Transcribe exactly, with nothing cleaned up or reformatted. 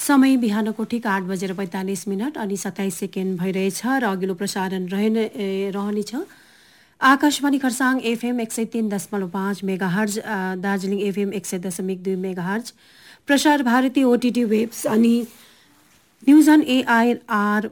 समय बिहानको ठिक आठ बजेर पैँतालिस मिनट अनि सत्ताइस सेकेन्ड भइरहेछ र अघिल्लो प्रसारण रहने रहनेछ आकाशवाणी खरसाङ एफएम एक सय तीन दशमलव पाँच मेगा हर्ज, दार्जिलिङ एफएम एक सय दशमिक दुई mega hertz, Prasar Bharati OTT webs अनि न्युज अन एआइआर